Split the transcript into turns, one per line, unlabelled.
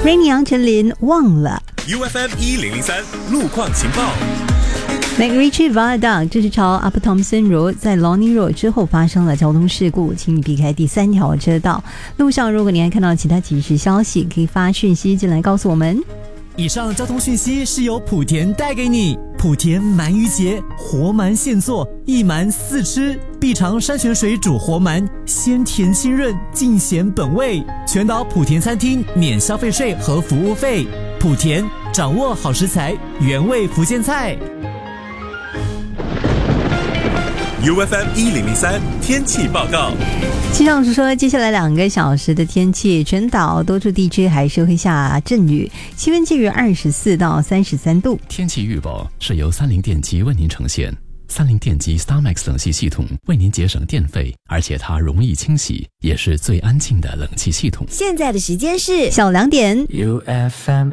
Rainy 杨丞琳忘了。
UFM 1003路况情报。
McRitchie Viaduct 这是朝 Upper Thompson Road 在 Lonning Road 之后发生了交通事故，请你避开第3条车道。路上如果你还看到其他即时消息，可以发讯息进来告诉我们。
以上交通讯息是由莆田带给你。莆田鳗鱼节，活鳗现做，一鳗4吃，必尝山泉水煮活鳗，鲜甜清润，尽显本味。全岛莆田餐厅免消费税和服务费。莆田掌握好食材，原味福建菜。
UFM 1003天气报告。
气象署说，接下来2个小时的天气，全岛多处地区还是会下阵雨，气温介于24到33度。
天气预报是由三菱电机为您呈现。三菱电机 StarMax 冷气系统为您节省电费，而且它容易清洗，也是最安静的冷气系统。
现在的时间是
小2点。
UFM